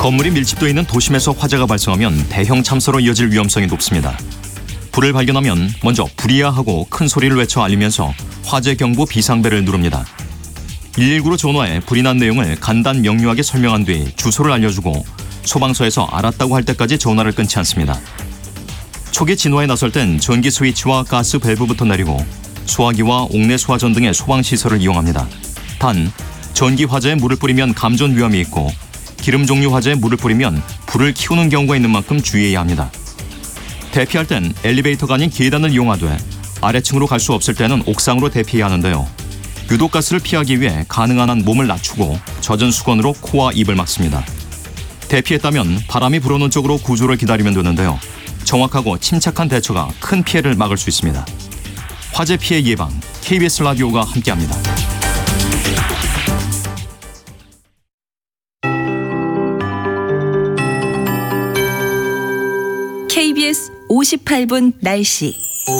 건물이 밀집되어 있는 도심에서 화재가 발생하면 대형 참사로 이어질 위험성이 높습니다. 불을 발견하면 먼저 불이야 하고 큰 소리를 외쳐 알리면서 화재 경보 비상벨을 누릅니다. 119로 전화해 불이 난 내용을 간단 명료하게 설명한 뒤 주소를 알려주고 소방서에서 알았다고 할 때까지 전화를 끊지 않습니다. 초기 진화에 나설 땐 전기 스위치와 가스 밸브부터 내리고 소화기와 옥내 소화전 등의 소방시설을 이용합니다. 단, 전기 화재에 물을 뿌리면 감전 위험이 있고 기름 종류 화재에 물을 뿌리면 불을 키우는 경우가 있는 만큼 주의해야 합니다. 대피할 땐 엘리베이터가 아닌 계단을 이용하되 아래층으로 갈 수 없을 때는 옥상으로 대피해야 하는데요. 유독가스를 피하기 위해 가능한 한 몸을 낮추고 젖은 수건으로 코와 입을 막습니다. 대피했다면 바람이 불어오는 쪽으로 구조를 기다리면 되는데요. 정확하고 침착한 대처가 큰 피해를 막을 수 있습니다. 화재 피해 예방, KBS 라디오가 함께합니다. KBS 58분 날씨.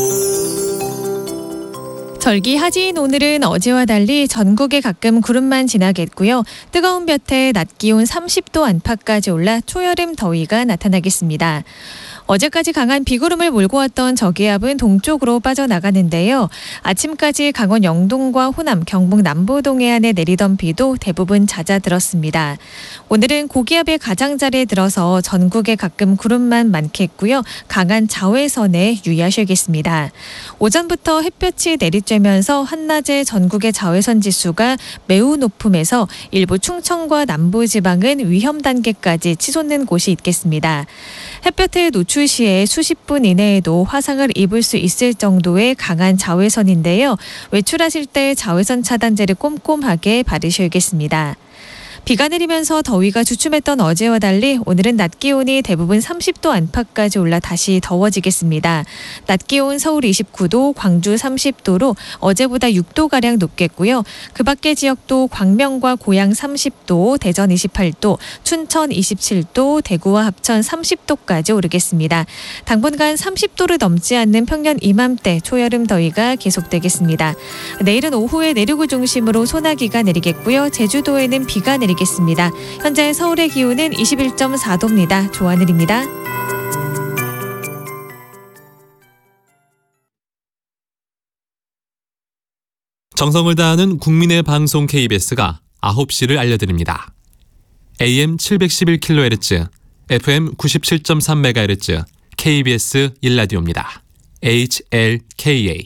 절기하지인 오늘은 어제와 달리 전국에 가끔 구름만 지나겠고요. 뜨거운 볕에 낮 기온 30도 안팎까지 올라 초여름 더위가 나타나겠습니다. 어제까지 강한 비구름을 몰고 왔던 저기압은 동쪽으로 빠져나가는데요. 아침까지 강원 영동과 호남, 경북 남부 동해안에 내리던 비도 대부분 잦아들었습니다. 오늘은 고기압의 가장자리에 들어서 전국에 가끔 구름만 많겠고요. 강한 자외선에 유의하셔야겠습니다. 오전부터 햇볕이 내리쬐면서 한낮에 전국의 자외선 지수가 매우 높음에서 일부 충청과 남부지방은 위험 단계까지 치솟는 곳이 있겠습니다. 햇볕에 노출 시에 수십 분 이내에도 화상을 입을 수 있을 정도의 강한 자외선인데요. 외출하실 때 자외선 차단제를 꼼꼼하게 바르셔야겠습니다. 비가 내리면서 더위가 주춤했던 어제와 달리 오늘은 낮 기온이 대부분 30도 안팎까지 올라 다시 더워지겠습니다. 낮 기온 서울 29도, 광주 30도로 어제보다 6도가량 높겠고요. 그 밖의 지역도 광명과 고양 30도, 대전 28도, 춘천 27도, 대구와 합천 30도까지 오르겠습니다. 당분간 30도를 넘지 않는 평년 이맘때 초여름 더위가 계속되겠습니다. 내일은 오후에 내륙을 중심으로 소나기가 내리겠고요. 제주도에는 비가 내리겠습니다. 현재 서울의 기온은 21.4도입니다. 조하늘입니다. 정성을 다하는 국민의 방송 KBS가 9시를 알려드립니다. AM 711kHz, FM 97.3MHz, KBS 1라디오입니다. HLKA.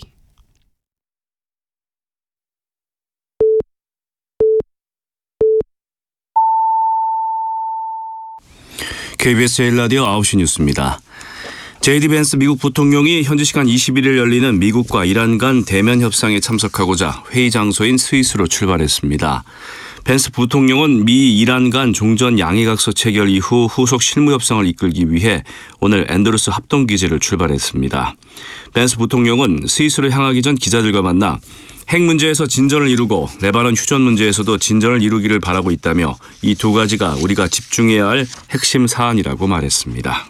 KBS 1라디오 9시 뉴스입니다. 제이디 벤스 미국 부통령이 현지 시간 21일 열리는 미국과 이란 간 대면 협상에 참석하고자 회의 장소인 스위스로 출발했습니다. 벤스 부통령은 미 이란 간 종전 양해각서 체결 이후 후속 실무 협상을 이끌기 위해 오늘 앤드루스 합동기지를 출발했습니다. 벤스 부통령은 스위스로 향하기 전 기자들과 만나 핵 문제에서 진전을 이루고 레바논 휴전 문제에서도 진전을 이루기를 바라고 있다며 이 두 가지가 우리가 집중해야 할 핵심 사안이라고 말했습니다.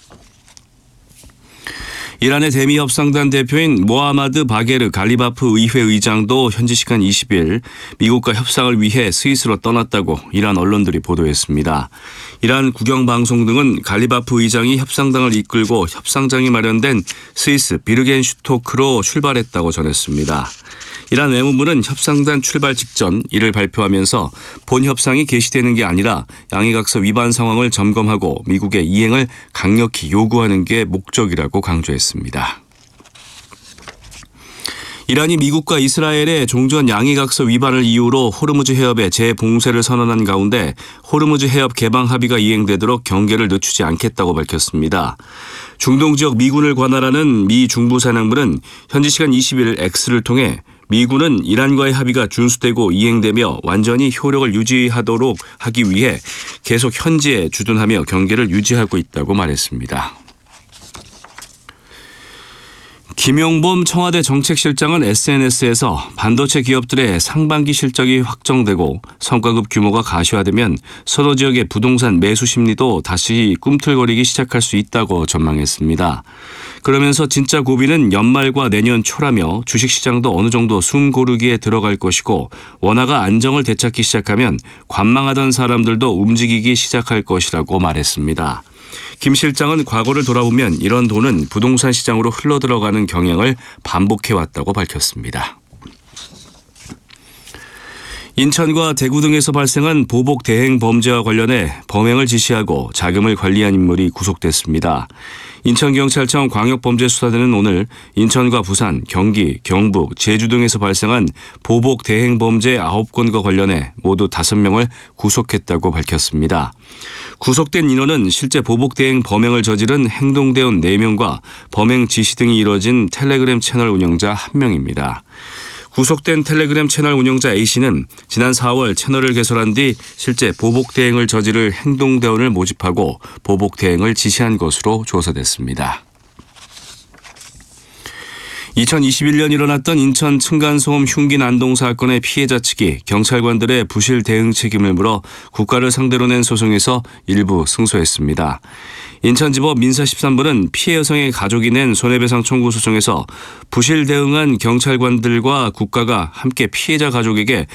이란의 대미협상단 대표인 모하마드 바게르 갈리바프 의회 의장도 현지 시간 20일 미국과 협상을 위해 스위스로 떠났다고 이란 언론들이 보도했습니다. 이란 국영방송 등은 갈리바프 의장이 협상단을 이끌고 협상장이 마련된 스위스 비르겐슈토크로 출발했다고 전했습니다. 이란 외무부는 협상단 출발 직전 이를 발표하면서 본 협상이 개시되는 게 아니라 양해각서 위반 상황을 점검하고 미국의 이행을 강력히 요구하는 게 목적이라고 강조했습니다. 이란이 미국과 이스라엘의 종전 양해각서 위반을 이유로 호르무즈 해협에 재봉쇄를 선언한 가운데 호르무즈 해협 개방 합의가 이행되도록 경계를 늦추지 않겠다고 밝혔습니다. 중동 지역 미군을 관할하는 미 중부사령부는 현지 시간 20일 X를 통해 미군은 이란과의 합의가 준수되고 이행되며 완전히 효력을 유지하도록 하기 위해 계속 현지에 주둔하며 경계를 유지하고 있다고 말했습니다. 김용범 청와대 정책실장은 SNS에서 반도체 기업들의 상반기 실적이 확정되고 성과급 규모가 가시화되면 선호 지역의 부동산 매수 심리도 다시 꿈틀거리기 시작할 수 있다고 전망했습니다. 그러면서 진짜 고비는 연말과 내년 초라며 주식시장도 어느 정도 숨 고르기에 들어갈 것이고 원화가 안정을 되찾기 시작하면 관망하던 사람들도 움직이기 시작할 것이라고 말했습니다. 김 실장은 과거를 돌아보면 이런 돈은 부동산 시장으로 흘러들어가는 경향을 반복해왔다고 밝혔습니다. 인천과 대구 등에서 발생한 보복 대행 범죄와 관련해 범행을 지시하고 자금을 관리한 인물이 구속됐습니다. 인천경찰청 광역범죄수사대는 오늘 인천과 부산, 경기, 경북, 제주 등에서 발생한 보복 대행 범죄 9건과 관련해 모두 5명을 구속했다고 밝혔습니다. 구속된 인원은 실제 보복 대행 범행을 저지른 행동대원 4명과 범행 지시 등이 이뤄진 텔레그램 채널 운영자 1명입니다. 구속된 텔레그램 채널 운영자 A씨는 지난 4월 채널을 개설한 뒤 실제 보복 대행을 저지를 행동대원을 모집하고 보복 대행을 지시한 것으로 조사됐습니다. 2021년 일어났던 인천 층간소음 흉기 난동 사건의 피해자 측이 경찰관들의 부실 대응 책임을 물어 국가를 상대로 낸 소송에서 일부 승소했습니다. 인천지법 민사 13부는 피해 여성의 가족이 낸 손해배상 청구 소송에서 부실 대응한 경찰관들과 국가가 함께 피해자 가족에게